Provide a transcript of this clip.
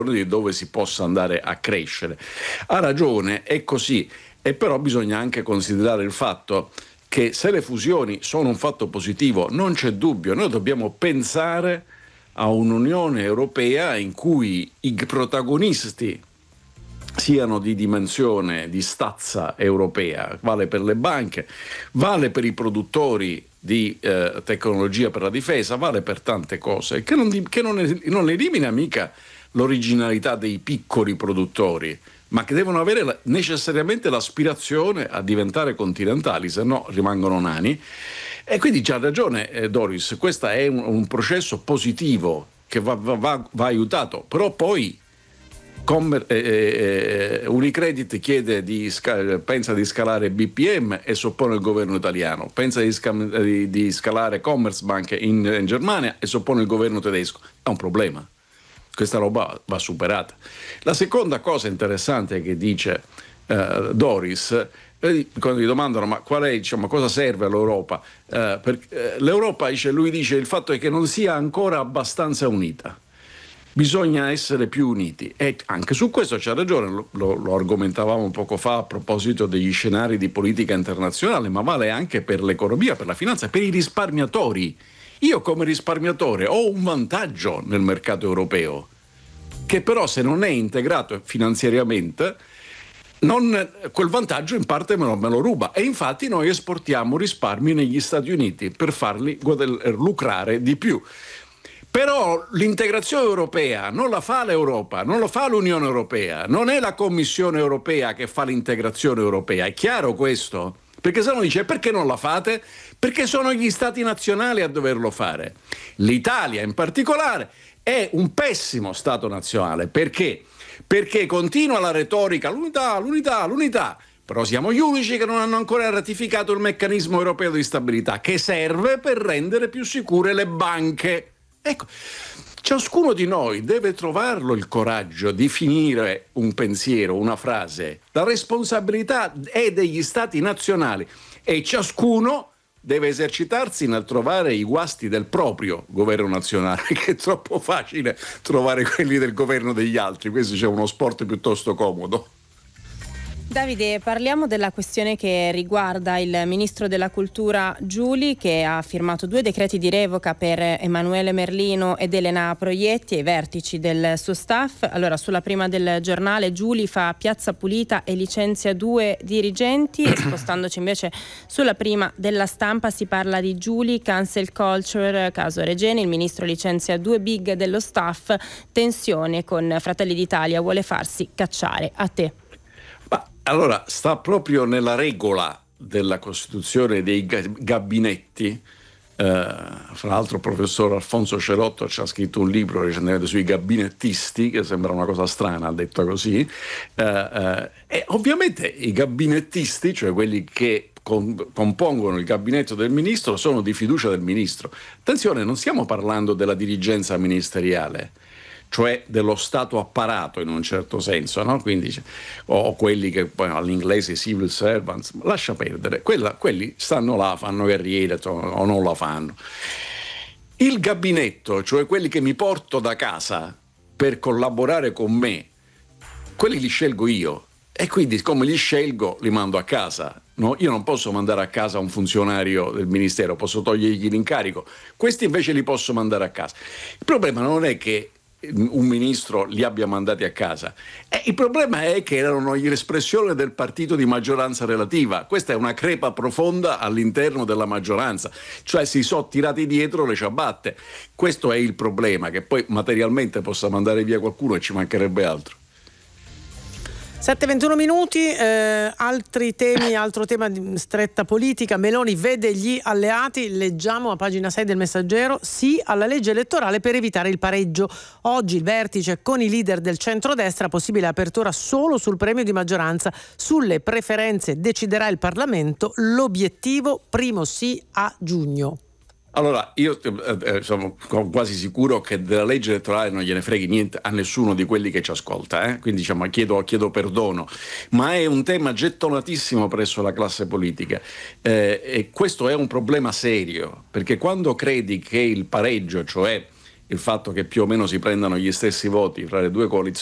di dove si possa andare a crescere. Ha ragione, è così, e però bisogna anche considerare il fatto che se le fusioni sono un fatto positivo, non c'è dubbio, noi dobbiamo pensare a un'Unione Europea in cui i protagonisti siano di dimensione, di stazza europea, vale per le banche, vale per i produttori di tecnologia per la difesa, vale per tante cose, che non elimina mica l'originalità dei piccoli produttori, ma che devono avere necessariamente l'aspirazione a diventare continentali, se no rimangono nani. E quindi c'ha ragione Doris, questo è un processo positivo che va aiutato, però poi Unicredit pensa di scalare BPM e soppone il governo italiano, pensa di scalare Commerzbank in Germania e soppone il governo tedesco. È un problema. Questa roba va superata. La seconda cosa interessante che dice Doris, quando gli domandano ma qual è, cosa serve all'Europa, l'Europa, lui dice, il fatto è che non sia ancora abbastanza unita. Bisogna essere più uniti, e anche su questo c'ha ragione, lo argomentavamo poco fa a proposito degli scenari di politica internazionale, ma vale anche per l'economia, per la finanza, per i risparmiatori. Io come risparmiatore ho un vantaggio nel mercato europeo, che però se non è integrato finanziariamente, quel vantaggio in parte me lo ruba, e infatti noi esportiamo risparmi negli Stati Uniti per farli lucrare di più. Però l'integrazione europea non la fa l'Europa, non lo fa l'Unione Europea, non è la Commissione Europea che fa l'integrazione europea, è chiaro questo? Perché se no dice perché non la fate? Perché sono gli stati nazionali a doverlo fare. L'Italia in particolare è un pessimo stato nazionale, perché? Perché continua la retorica, l'unità, però siamo gli unici che non hanno ancora ratificato il meccanismo europeo di stabilità, che serve per rendere più sicure le banche. Ecco, ciascuno di noi deve trovarlo il coraggio di finire un pensiero, una frase. La responsabilità è degli stati nazionali e ciascuno deve esercitarsi nel trovare i guasti del proprio governo nazionale, che è troppo facile trovare quelli del governo degli altri. Questo c'è uno sport piuttosto comodo. Davide, parliamo della questione che riguarda il ministro della cultura Giuli, che ha firmato 2 decreti di revoca per Emanuele Merlino ed Elena Proietti, ai vertici del suo staff. Allora, sulla prima del giornale, Giuli fa piazza pulita e licenzia 2 dirigenti, e spostandoci invece sulla prima della Stampa si parla di Giuli, cancel culture, caso Regeni, il ministro licenzia 2 big dello staff, tensione con Fratelli d'Italia, vuole farsi cacciare. A te. Allora, sta proprio nella regola della costituzione dei gabinetti. Fra l'altro il professor Alfonso Cerotto ci ha scritto un libro recentemente sui gabinettisti, che sembra una cosa strana detta così, e ovviamente i gabinettisti, cioè quelli che compongono il gabinetto del ministro, sono di fiducia del ministro. Attenzione, non stiamo parlando della dirigenza ministeriale, cioè dello Stato apparato in un certo senso, no? Quindi, o quelli che poi all'inglese civil servants, lascia perdere, quelli stanno là, fanno carriera o non la fanno. Il gabinetto, cioè quelli che mi porto da casa per collaborare con me, quelli li scelgo io, e quindi come li scelgo li mando a casa. No? Io non posso mandare a casa un funzionario del ministero, posso togliergli l'incarico, questi invece li posso mandare a casa. Il problema non è che un ministro li abbia mandati a casa, il problema è che erano l'espressione del partito di maggioranza relativa. Questa è una crepa profonda all'interno della maggioranza, cioè si sono tirati dietro le ciabatte. Questo è il problema, che poi materialmente possa mandare via qualcuno, e ci mancherebbe altro. 7:21 minuti, altri temi, altro tema di stretta politica. Meloni vede gli alleati, leggiamo a pagina 6 del Messaggero, sì alla legge elettorale per evitare il pareggio. Oggi il vertice con i leader del centrodestra, possibile apertura solo sul premio di maggioranza, sulle preferenze deciderà il Parlamento, l'obiettivo primo sì a giugno. Allora, io sono quasi sicuro che della legge elettorale non gliene freghi niente a nessuno di quelli che ci ascolta, quindi chiedo perdono, ma è un tema gettonatissimo presso la classe politica, e questo è un problema serio, perché quando credi che il pareggio, cioè il fatto che più o meno si prendano gli stessi voti fra le due coalizioni